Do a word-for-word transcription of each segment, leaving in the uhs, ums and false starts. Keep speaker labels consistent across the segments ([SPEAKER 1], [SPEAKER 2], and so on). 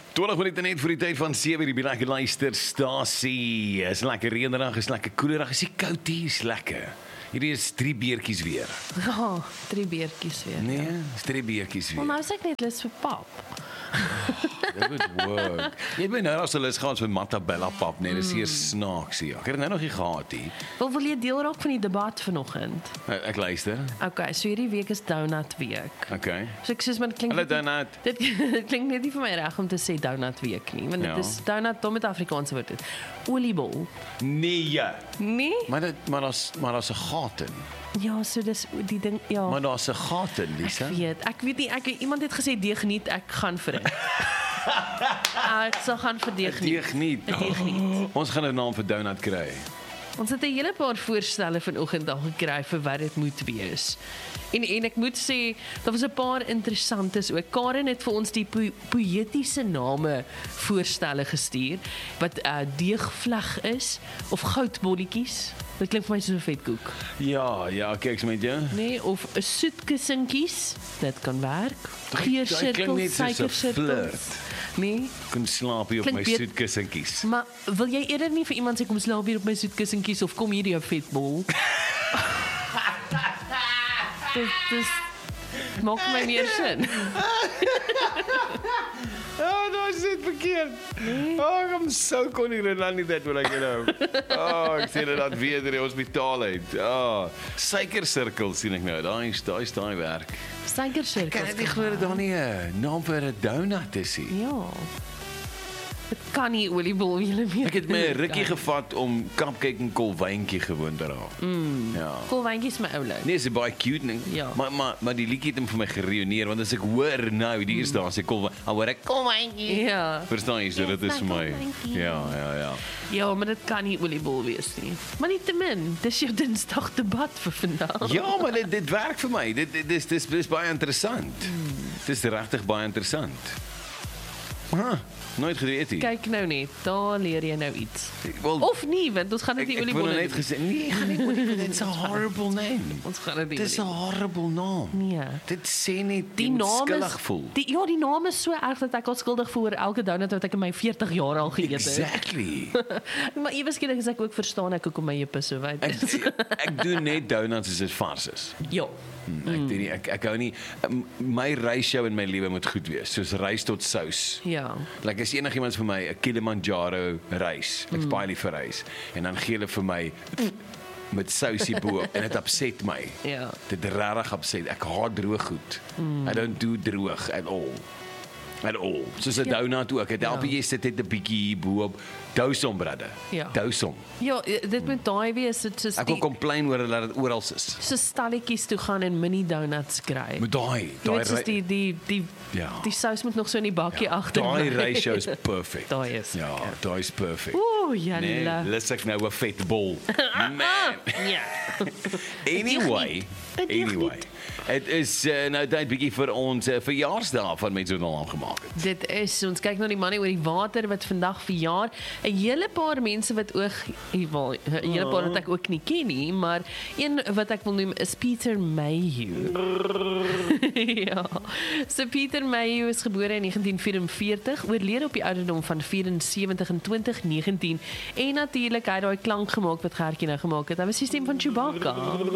[SPEAKER 1] twintig minute net vir die tyd van sewe die lekker luisterstasie. Is lekker reënerig, is lekker koelerig, is nie koud hier, is lekker. Hierdie is drie beertjies weer.
[SPEAKER 2] Ja, oh, drie beertjies weer.
[SPEAKER 1] Nee, is drie beertjies weer.
[SPEAKER 2] Maar nou sê ek net lus vir pap.
[SPEAKER 1] That would work. Jy het my nou as hulle is gaan met Matabella pap, nee, dis hier snaaks hier. Ek het nou nog nie gehad hier.
[SPEAKER 2] Wel, wil jy deel raak van die debat vanoggend?
[SPEAKER 1] Ek, ek luister.
[SPEAKER 2] Okay, so hierdie week is donut week.
[SPEAKER 1] Okay.
[SPEAKER 2] So ek sê maar dit klink
[SPEAKER 1] Hallo donut.
[SPEAKER 2] Dit, dit klink net nie vir my reg om te sê donut week nie, want
[SPEAKER 1] Ja.
[SPEAKER 2] dit is donut dom met Afrikaanse woord is. Oliebol.
[SPEAKER 1] Nee.
[SPEAKER 2] Nee?
[SPEAKER 1] Maar dit maar daar's maar daar's 'n gat in.
[SPEAKER 2] Ja, so dis die ding, ja.
[SPEAKER 1] Maar daar's 'n gat in, Lisa.
[SPEAKER 2] Ek weet, ek weet nie, ek iemand het gesê deegniet, ek gaan vir dit. Ek sal gaan vir deegniet.
[SPEAKER 1] Deegniet.
[SPEAKER 2] Deegniet.
[SPEAKER 1] Ons gaan 'n naam vir donut kry.
[SPEAKER 2] Ons het 'n hele paar voorstelle vanoggend al gekry vir wat dit moet wees. En en ek moet sê, daar was 'n paar interessantes ook. Karen het vir ons die po poëtiese name voorstelle gestuur wat uh, deegvleg is of goudbolletjies. Dit klink vir my soos 'n vetkoek.
[SPEAKER 1] Ja, ja, kyk met jou.
[SPEAKER 2] Nee, of 'n soetkussinkies. Dit kan werk.
[SPEAKER 1] Dit klink
[SPEAKER 2] Geursirkels,
[SPEAKER 1] net soos 'n
[SPEAKER 2] suikersirkels. Nee.
[SPEAKER 1] Kom slaap hier op
[SPEAKER 2] Klink
[SPEAKER 1] my
[SPEAKER 2] beet-
[SPEAKER 1] soetkussentjies.
[SPEAKER 2] Maar wil jy eerder nie vir iemand sê kom slaap hier op my soetkussinkies of kom hier jou vetbol? Dis dis maak my meer sin.
[SPEAKER 1] Oh, dat is dit verkeerd. Oh, I'm so konnie that when I get home. Oh, ek sien dit weer in die hospitaal uit. Oh, suikersirkel sien ek nou. Daai is daai is daai werk.
[SPEAKER 2] Suikersirkels.
[SPEAKER 1] Kan dit nie glo dat daar nie 'n naam vir 'n donut is nie.
[SPEAKER 2] Ja. Dit kan nie oliebol julle meer.
[SPEAKER 1] Ek het my 'n rukkie gevat om cupcake en kolwyntjie gewoon te raak.
[SPEAKER 2] Mm.
[SPEAKER 1] Ja.
[SPEAKER 2] Kolwyntjies my oulik.
[SPEAKER 1] Nee, is baie cute ding.
[SPEAKER 2] Ja.
[SPEAKER 1] Maar maar maar die liedjie het hom vir my gereoneer want as ek hoor nou die is daar sê kolwyntjie, dan hoor ek kolwyntjie.
[SPEAKER 2] Ja.
[SPEAKER 1] Verstaan jy, so dit is vir my. Ja, ja, ja.
[SPEAKER 2] Ja, maar dit kan nie oliebol wees nie. Maar nietemin, dis jou Dinsdag debat vir vandag.
[SPEAKER 1] Ja, maar dit dit werk vir my. Dit dit dis dis dis baie interessant. Dit is regtig baie interessant. Huh, nooit geweet nie.
[SPEAKER 2] Kyk nou net, daar leer jy nou iets.
[SPEAKER 1] Wel,
[SPEAKER 2] Of nie, want ons gaan dit
[SPEAKER 1] ek,
[SPEAKER 2] nie
[SPEAKER 1] ek wou
[SPEAKER 2] oliebol
[SPEAKER 1] nou net gesê, nee, gaan nie oliebol, dit is 'n horrible name.
[SPEAKER 2] Ons gaan dit nie.
[SPEAKER 1] Dit is 'n horrible naam.
[SPEAKER 2] Nee.
[SPEAKER 1] Dit sê net
[SPEAKER 2] Die
[SPEAKER 1] jy moet
[SPEAKER 2] naam
[SPEAKER 1] skuldig
[SPEAKER 2] is
[SPEAKER 1] voel.
[SPEAKER 2] Die ja, die naam is so erg dat ek al skuldig voel oor elke donut wat ek in my veertig jaar al geëet het.
[SPEAKER 1] Exactly.
[SPEAKER 2] Maar ewe skielik as ek ook verstaan ek hoekom my heupe so wyd
[SPEAKER 1] Ek,
[SPEAKER 2] is.
[SPEAKER 1] ek, ek doen net donuts as dit vars is.
[SPEAKER 2] Ja.
[SPEAKER 1] Hmm, ek doen nie ek ek hou nie um, my ratio in my lewe moet goed wees, soos rys tot sous.
[SPEAKER 2] Ja.
[SPEAKER 1] Like as enigiemand vir my 'n Kilimanjaro rys, ek's baie lief vir rys en dan gee hulle vir my met sousie bo en dit upset my.
[SPEAKER 2] Ja.
[SPEAKER 1] Dit regtig upset. Ek haat droog goed. I don't do droog at all. At all. Soos 'n donut ook. Dit help jy sit net 'n bietjie bo op dousom bradde.
[SPEAKER 2] Ja.
[SPEAKER 1] Dousom.
[SPEAKER 2] Ja, dit moet daai wees, dit is
[SPEAKER 1] Ek wil
[SPEAKER 2] die
[SPEAKER 1] complain oor dat dit oral is.
[SPEAKER 2] so stalletjies toe gaan en mini donuts kry.
[SPEAKER 1] Met daai,
[SPEAKER 2] Jy
[SPEAKER 1] daai
[SPEAKER 2] weet soos
[SPEAKER 1] ry-
[SPEAKER 2] die die die
[SPEAKER 1] Ja.
[SPEAKER 2] die sous moet nog so in die bakkie agter.
[SPEAKER 1] daai ratio is perfect.
[SPEAKER 2] Daai is.
[SPEAKER 1] Ja, daai is perfect.
[SPEAKER 2] Ooh,
[SPEAKER 1] Nee,
[SPEAKER 2] jalla.
[SPEAKER 1] lus ek nou 'n vet bol. Man.
[SPEAKER 2] Ja.
[SPEAKER 1] Anyway,
[SPEAKER 2] Het deeg niet.
[SPEAKER 1] anyway. Het is uh, nou tyd bietjie vir ons uh, verjaarsdag van mense wat al aangemaak het.
[SPEAKER 2] Dit is, ons kyk na die manne oor die water wat vandag verjaar. 'n Hele paar mense wat ook, wel, 'n hele paar wat ek ook nie ken nie, maar een wat ek wil noem is Peter Mayhew. Ja. So Peter Mayhew is gebore in negentien vyf-en-veertig, oorlede op die ouderdom van vierentseventig in twintig negentien en natuurlik hy het daai klank gemaak wat Gertjie nou gemaak het. Hy was die stem van Chewbacca.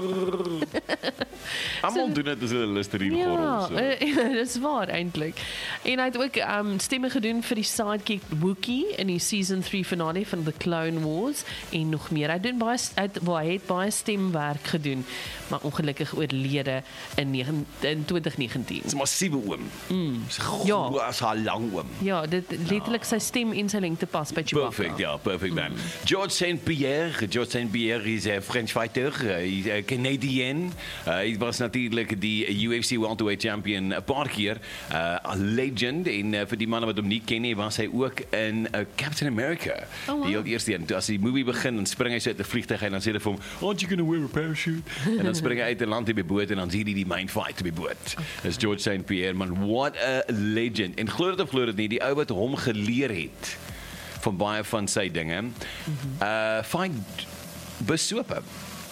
[SPEAKER 1] Almal doen dit as hulle Listerine
[SPEAKER 2] Ja,
[SPEAKER 1] gorrel. So.
[SPEAKER 2] uh, dis waar eintlik. En hy het ook um, stemme gedoen vir die sidekick Wookie in die season three finale van The Clone Wars en nog meer. Hy doen baie hy het, well, hy het baie stemwerk gedoen, maar ongelukkig oorlede in, negen, in twintig negentien.
[SPEAKER 1] Dis 'n massiewe oom. Mm.
[SPEAKER 2] Ja.
[SPEAKER 1] As haar lang oom.
[SPEAKER 2] Ja, dit letterlik sy stem en sy lengte pas by Chewbacca.
[SPEAKER 1] Perfect, ja, perfect man. George Saint Pierre, George Saint Pierre is 'n French fighter, hy is 'n Canadian. Uh, hy was natuurlik die U F C welterweight champion 'n paar keer, 'n uh, legend en uh, vir die manne wat hom nie ken nie, was hy ook in uh, Captain America.
[SPEAKER 2] Oh, wow.
[SPEAKER 1] Die heel eerste een. Toe as die movie begin, dan spring hy so uit 'n vliegtuig en dan sê hulle vir hom, "Aren't you going to wear a parachute?" En dan spring hy uit en land hy by boot en dan sien hy die main fight by boot. Dis George Saint Pierre, man, what a legend. En glo dit of glo dit nie, die ou wat hom geleer het van baie van sy dinge. Uh fight besope.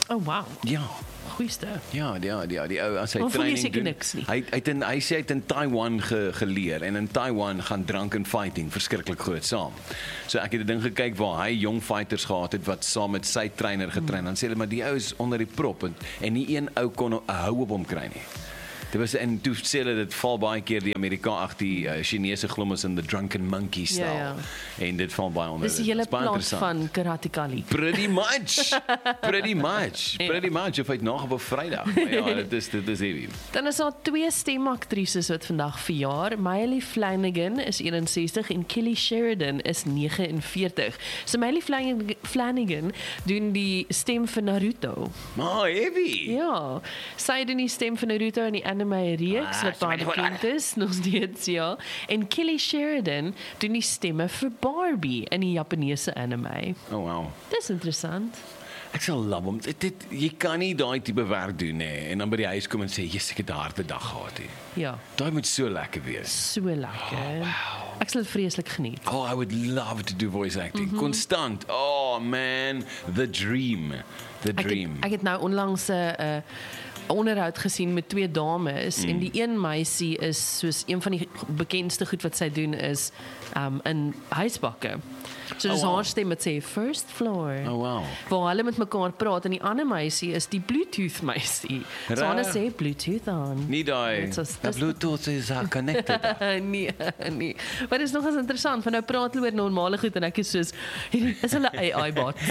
[SPEAKER 2] Oh wow.
[SPEAKER 1] Ja.
[SPEAKER 2] Goeieste.
[SPEAKER 1] Ja, ja, ja, die ou as hy
[SPEAKER 2] Maar voel jy
[SPEAKER 1] training
[SPEAKER 2] seker
[SPEAKER 1] doen.
[SPEAKER 2] niks nie?
[SPEAKER 1] Hy hy het in hy sê hy het in Taiwan ge, geleer en in Taiwan gaan drunk and fighting verskriklik groot saam. So ek het 'n ding gekyk waar hy jong fighters gehad het wat saam met sy trainer getrain. Dan sê hulle maar die ou is onder die prop en, en nie een ou kon 'n hou op hom kry nie. Dit was en toe sê hulle dit val baie keer die Amerika ag die uh, Chinese glo is in the drunken monkey style.
[SPEAKER 2] Ja, ja.
[SPEAKER 1] En dit val baie onder.
[SPEAKER 2] Dis die
[SPEAKER 1] dit.
[SPEAKER 2] hele
[SPEAKER 1] Dis baie
[SPEAKER 2] plot
[SPEAKER 1] interessant.
[SPEAKER 2] van Karate Kali.
[SPEAKER 1] Pretty much. Pretty much. Pretty much of hy het nog op Vrydag. Maar ja, dit is dit is heavy.
[SPEAKER 2] Dan is daar twee stemactrices wat vandag verjaar. Miley Flanagan is eenenzestig en Kelly Sheridan is negenenveertig. So Miley Flanagan, Flanagan doen die stem vir Naruto.
[SPEAKER 1] Maar heavy.
[SPEAKER 2] Ja, sy doen die stem van Naruto in die anime reeks
[SPEAKER 1] Ah,
[SPEAKER 2] wat baie
[SPEAKER 1] sy weet
[SPEAKER 2] bekend is, nog steeds, ja. En Kelly Sheridan doen die stemme vir Barbie in die Japaneese anime.
[SPEAKER 1] Oh wow.
[SPEAKER 2] Dis interessant.
[SPEAKER 1] Ek sal love hom. Dit, dit jy kan nie daai tipe werk doen nê en dan by die huis kom en sê jy's ek het 'n harde dag gehad hier.
[SPEAKER 2] Ja,
[SPEAKER 1] Daai moet so lekker wees.
[SPEAKER 2] so lekker. Ek sal dit vreeslik geniet.
[SPEAKER 1] Oh, I would love to do voice acting. Mm-hmm. Constant. Oh man, the dream. The
[SPEAKER 2] Ek
[SPEAKER 1] dream.
[SPEAKER 2] het, ek het nou onlangs 'n uh, onderhoud gesien met twee dames mm. en die een meisie is soos een van die bekendste goed wat sy doen is um, in huisbakke. So dis
[SPEAKER 1] Oh, wow.
[SPEAKER 2] haar stem wat sê first floor.
[SPEAKER 1] Oh wow.
[SPEAKER 2] Waar hulle met mekaar praat en die ander meisie is die Bluetooth meisie. So
[SPEAKER 1] Ra-
[SPEAKER 2] hulle sê Bluetooth aan.
[SPEAKER 1] Nie daai.
[SPEAKER 2] Dit is-
[SPEAKER 1] The
[SPEAKER 2] dis-
[SPEAKER 1] Bluetooth is uh, connected.
[SPEAKER 2] nee, nee. Maar dit is nog eens interessant, want nou praat hulle oor normale goed en ek is soos, hierdie is hulle A I bots.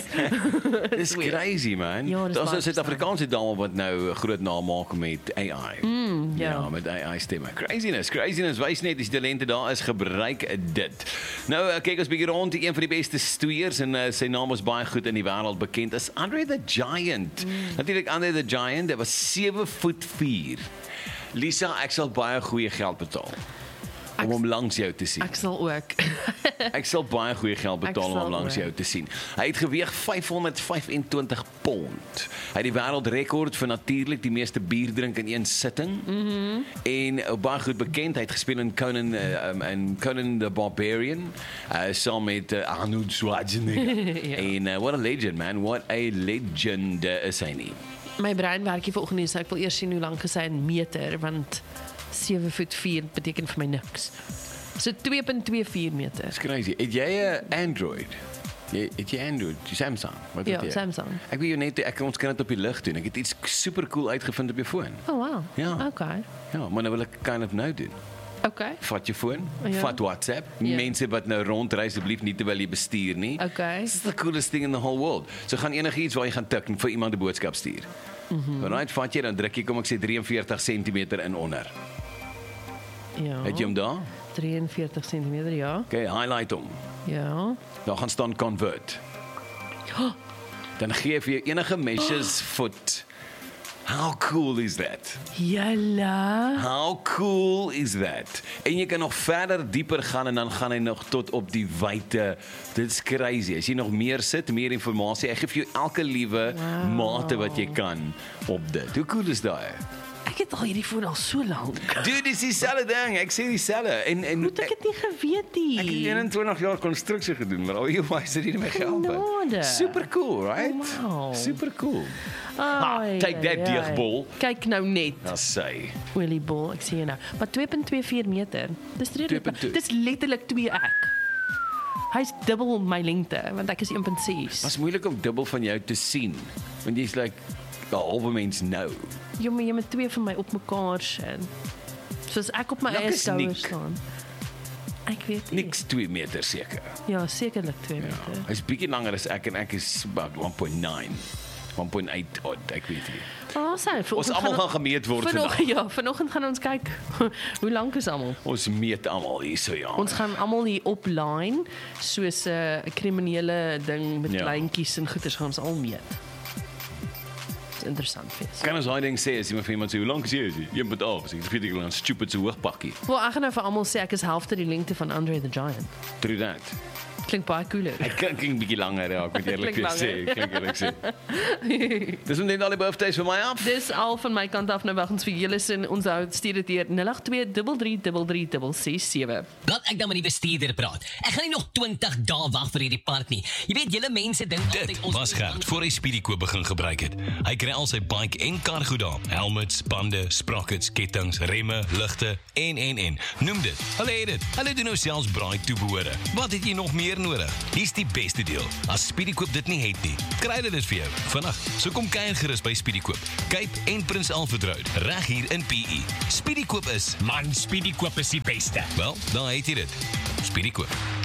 [SPEAKER 1] Dis crazy man.
[SPEAKER 2] Ja, dis
[SPEAKER 1] Daar's
[SPEAKER 2] baie
[SPEAKER 1] nou 'n Suid-Afrikaanse dame wat nou 'n groot naam maak met A I.
[SPEAKER 2] Mm, ja.
[SPEAKER 1] Ja, met A I stemme. Craziness, craziness. Wys net die talente daar is, gebruik dit. Nou uh, kyk ons bietjie rond, een van die beste stoeiers en uh, sy naam is baie goed in die wêreld bekend as Andre the Giant. Mm. Natuurlik Andre the Giant, dit was sewe voet vier. Lisa, ek sal baie goeie geld betaal om
[SPEAKER 2] Ek-
[SPEAKER 1] hom langs jou te sien.
[SPEAKER 2] Ek sal ook.
[SPEAKER 1] Ek sal baie goeie geld betaal
[SPEAKER 2] Ek
[SPEAKER 1] om hom
[SPEAKER 2] sal
[SPEAKER 1] langs
[SPEAKER 2] ook.
[SPEAKER 1] jou te sien. Hy het geweeg vyfhonderdvyfentwintig pond. Hy het die wêreldrekord vir natuurlik die meeste bier drink in een sitting. Mhm. Mm en uh, baie goed bekend. Hy het gespeel in Conan uh, um, in Conan the Barbarian. Uh, saam met uh, Arnold Schwarzenegger.
[SPEAKER 2] Ja.
[SPEAKER 1] En uh, what a legend man, what a legend uh, is hy nie.
[SPEAKER 2] My brein werk hier vanoggend nie, so ek wil eers sien hoe lank is hy in meter, want sewe voet vier beteken vir my niks. So twee komma twee vier meter.
[SPEAKER 1] It's crazy. Het jy 'n Android? Jy het jy Android, die Samsung. Wat
[SPEAKER 2] Ja,
[SPEAKER 1] het jy?
[SPEAKER 2] Samsung.
[SPEAKER 1] Ek wil jou net ek ons kan dit op die lig doen. Ek het iets super cool uitgevind op jou foon.
[SPEAKER 2] Oh wow.
[SPEAKER 1] Ja.
[SPEAKER 2] Okay.
[SPEAKER 1] Ja, maar nou wil ek kind of nou doen.
[SPEAKER 2] Okay.
[SPEAKER 1] Vat jou foon,
[SPEAKER 2] Ja.
[SPEAKER 1] vat WhatsApp.
[SPEAKER 2] Ja.
[SPEAKER 1] Mense wat nou rondry asseblief nie terwyl jy bestuur nie.
[SPEAKER 2] Okay.
[SPEAKER 1] This is the coolest thing in the whole world. So gaan enigiets waar jy gaan tik en vir iemand 'n boodskap stuur. Mhm. Mm Right, vat jy dan druk jy kom ek sê drieënveertig sentimeter in onder.
[SPEAKER 2] Ja.
[SPEAKER 1] Het jy hom daar?
[SPEAKER 2] drieënveertig sentimeter, ja.
[SPEAKER 1] Okay, highlight hom.
[SPEAKER 2] Ja.
[SPEAKER 1] Daar gaan staan convert.
[SPEAKER 2] Oh,
[SPEAKER 1] Dan gee jy vir jou enige meshes foot. How cool is that?
[SPEAKER 2] jalla.
[SPEAKER 1] How cool is that? En jy kan nog verder dieper gaan en dan gaan hy nog tot op die wyte. Dit is crazy. As jy nog meer sit, meer inligting, ek gee vir jou elke liewe
[SPEAKER 2] Wow.
[SPEAKER 1] mate wat jy kan op dit. Hoe cool is daai?
[SPEAKER 2] Ek het al hierdie foon al so lank.
[SPEAKER 1] Dude, dis dieselfde ding. Ek sê dieselfde. En en
[SPEAKER 2] Moet ek dit nie geweet nie?
[SPEAKER 1] ek het eenentwintig jaar konstruksie gedoen, maar al jy wys dit nie my gehelp.
[SPEAKER 2] Genade.
[SPEAKER 1] Super cool, right?
[SPEAKER 2] Oh, wow.
[SPEAKER 1] Super cool.
[SPEAKER 2] Ai,
[SPEAKER 1] Ah, take that,
[SPEAKER 2] ai, ai.
[SPEAKER 1] diegbol.
[SPEAKER 2] Kyk nou net.
[SPEAKER 1] Dat sê.
[SPEAKER 2] Willy Bol, ek sien jou nou. Maar twee komma twee vier meter. Dis redelik.
[SPEAKER 1] twee komma twee.
[SPEAKER 2] Dis letterlik twee ek. Hy's dubbel my lengte want ek is een komma ses.
[SPEAKER 1] Was moeilik om dubbel van jou te sien. Want jy's like 'n halwe mens nou.
[SPEAKER 2] Jy moet jy met twee van my op mekaar sit. Soos ek op my
[SPEAKER 1] Nik
[SPEAKER 2] eie
[SPEAKER 1] is
[SPEAKER 2] skouers
[SPEAKER 1] nik.
[SPEAKER 2] staan. Ek weet nie.
[SPEAKER 1] Niks twee meter seker.
[SPEAKER 2] Ja, sekerlik twee
[SPEAKER 1] Ja.
[SPEAKER 2] meter.
[SPEAKER 1] Hy's bietjie langer as ek en ek is about one point nine. one point eight odd, ek weet nie.
[SPEAKER 2] Ah, sy.
[SPEAKER 1] Ons almal gaan gemeet word vandag.
[SPEAKER 2] Vanoggend ja, vanoggend gaan ons kyk hoe lank is almal.
[SPEAKER 1] Ons meet almal hier so ja.
[SPEAKER 2] Ons gaan almal hier op line soos 'n uh, kriminele ding met
[SPEAKER 1] Ja.
[SPEAKER 2] kleintjies en goeders gaan ons al meet. Dis interessant wees.
[SPEAKER 1] kan ons daai ding sê as iemand vir iemand sê hoe lank is jy? een komma agt. Ek weet ek gaan stupid so hoog pakkie.
[SPEAKER 2] Wel, ek gaan nou vir almal sê ek is helfte die lengte van Andre the Giant.
[SPEAKER 1] True that.
[SPEAKER 2] Klink baie cooler.
[SPEAKER 1] Hy klink 'n bietjie langer, ja, ek moet eerlik
[SPEAKER 2] Klink
[SPEAKER 1] sê,
[SPEAKER 2] langer.
[SPEAKER 1] klink eerlik sê. Dis omtrent al die birthdays vir my af.
[SPEAKER 2] Dis al van my kant af nou waggens vir julle sin. Ons hou stuur dit hier nul agt twee drie drie drie drie drie ses sewe.
[SPEAKER 3] Laat ek dan met die bestuurder praat. Ek gaan nie nog twintig dae wag vir hierdie park nie. Jy weet, julle mense dink altyd
[SPEAKER 4] Dit
[SPEAKER 3] ons
[SPEAKER 4] was Gert voor hy Speedykoop begin gebruik het. Hy kry al sy bike en kargo daar. Helmets, bande, sprockets, kettinge, remme, ligte en en en. Noem dit. Hulle het dit. Hulle doen nou selfs braai toebehore. Wat het jy nog meer nodig? Hier's die beste deel. As Speedykoop dit nie het nie, kry hulle dit vir jou. Vandag, so kom kuier gerus by Speedykoop. Cape en Prins Alfred Road, reg hier in P E. Speedykoop is,
[SPEAKER 5] Man, Speedykoop is die beste.
[SPEAKER 4] wel, daar het jy dit. Speedykoop.